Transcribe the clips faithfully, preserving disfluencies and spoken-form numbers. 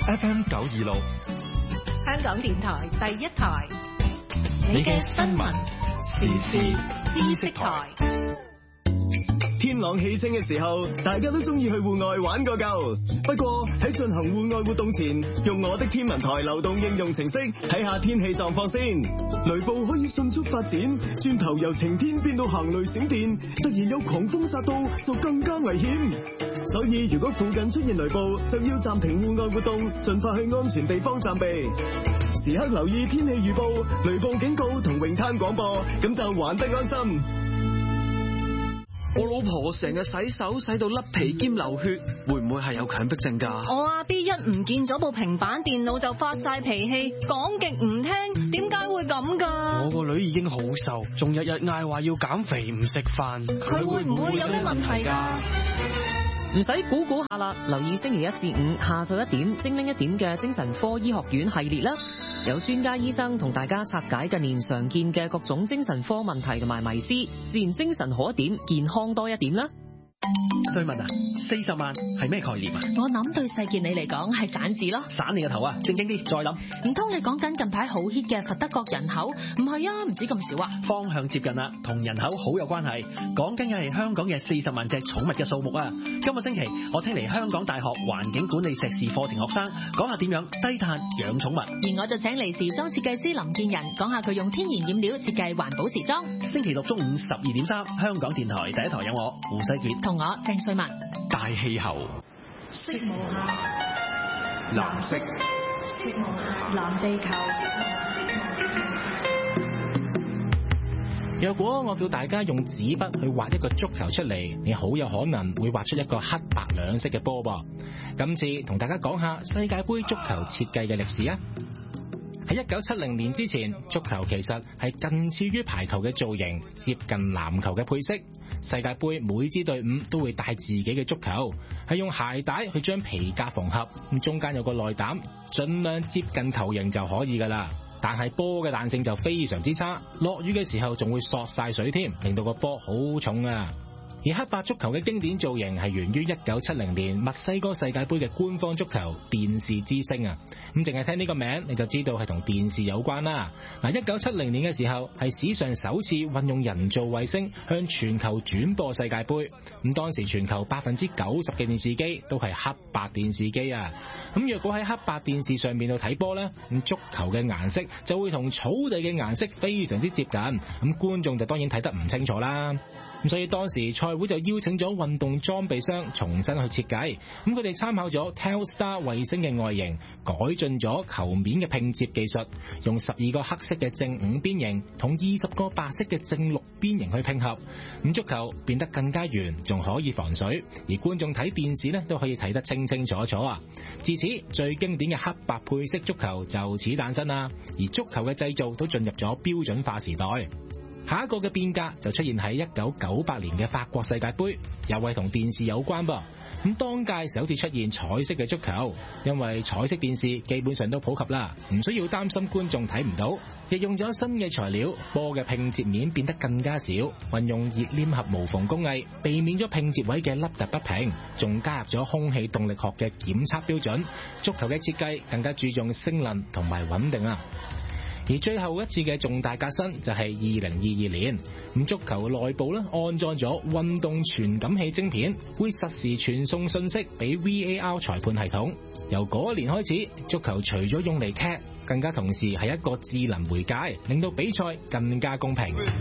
F M 九二六， 香港電台第一台， 你嘅新聞時事知識台。 天朗氣清嘅時候，大家都中意去戶外玩個夠。不過喺進行戶外活動前，用我的天文台流動應用程式睇下天氣狀況先。雷暴可以迅速發展，轉頭由晴天變到行雷閃電，突然有狂風殺到就更加危險。所以如果附近出現雷暴，就要暫停戶外活動，盡快去安全地方暫避。時刻留意天氣預報、雷暴警告同泳灘廣播，咁就玩得安心。 我老婆成日洗手洗到甩皮兼流血，會唔會係有強迫症㗎？ 我阿 B 一唔見咗部平板電腦就發晒脾氣，講極唔聽，點解會咁㗎？ 我個女已經好瘦，仲日日嗌話要減肥唔食飯， 佢會唔會有咩問題㗎？ 唔使估估下啦，留意星期一至五下晝一點精靈一點嘅精神科醫學院系列啦，有專家醫生同大家拆解近年常見嘅各種精神科問題同埋迷思，自然精神好一點，健康多一點啦。 對文啊，四十萬係咩概念啊？ 我諗對細健你嚟講係散字咯。 散你個頭啊！正經啲，再諗。 唔通你講緊近排好 hit 嘅佛得角人口？唔係啊，唔止咁少啊。 方向接近啦，同人口好有關係。講緊嘅係香港嘅四十萬隻寵物嘅數目啊！今個星期我請嚟香港大學環境管理碩士課程學生講下點樣低碳養寵物。 而我就請嚟時裝設計師林建仁講下佢用天然染料設計環保時裝。 星期六中午十二點三，香港電台第一台有我胡世傑同我鄭瑞文。 大氣候， 色無限， 藍色， 色無限，藍地球。 若果我叫大家用紙筆去畫一個足球出嚟，你好有可能會畫出一個黑白兩色嘅波噃。今次同大家講下世界盃足球設計嘅歷史啊！喺一九七零年之前，足球其實係近似於排球嘅造型，接近籃球嘅配色。世界盃每支隊伍都會帶自己嘅足球，係用鞋帶去將皮革縫合，咁中間有個內膽，盡量接近球形就可以噶啦。但係波嘅彈性就非常之差，落雨嘅時候仲會索晒水添，令到個波好重啊！而黑白足球嘅經典造型係源於一九七零年墨西哥世界盃嘅官方足球電視之星啊！咁淨係聽呢個名你就知道係同電視有關啦。嗱，一九七零年嘅時候係史上首次運用人造衛星向全球轉播世界盃。咁當時全球百分之九十嘅電視機都係黑白電視機啊！咁若果喺黑白電視上面度睇波呢，咁足球嘅顏色就會同草地嘅顏色非常之接近，咁觀眾就當然睇得唔清楚啦。咁所以當時賽會就邀請咗運動裝備商重新去設計，咁佢哋參考咗 Telstar 衛星嘅外形，改進咗球面嘅拼接技術，用十二個黑色嘅正五邊形同二十個白色嘅正六邊形去拼合，咁足球變得更加圓，仲可以防水，而觀眾睇電視呢都可以睇得清清楚楚啊！自此最經典嘅黑白配色足球就此誕生啦，而足球嘅製造都進入咗標準化時代。下一個嘅變革就出現喺一九九八年嘅法國世界盃，又係同電視有關噃。咁當屆首次出現彩色嘅足球，因為彩色電視基本上都普及啦，唔需要擔心觀眾睇唔到，亦用咗新嘅材料，波嘅拼接面變得更加少，運用熱黏合無縫工藝，避免咗拼接位嘅凹凸不平，仲加入咗空氣動力學嘅檢測標準，足球嘅設計更加注重性能同埋穩定啊！而最後一次嘅重大革新就係二零二二年，咁足球內部咧安裝咗運動傳感器晶片，會實時傳送信息俾 V A R 裁判系統。由嗰一年開始，足球除咗用嚟踢，更加同時係一個智能媒介，令到比賽更加公平。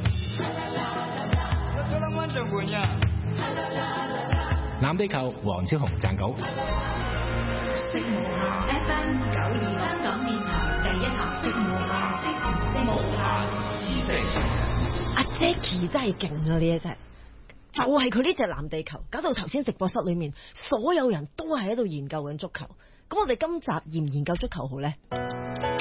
藍地球，黃超雄撰稿。 色無限 F M 九二香港電台第一台，色無限，色無限知識。 阿 Jackie 真係勁啊！呢一隻就係佢呢隻藍地球，搞到頭先直播室裏面所有人都係喺度研究緊足球。咁我哋今集研唔研究足球好呢？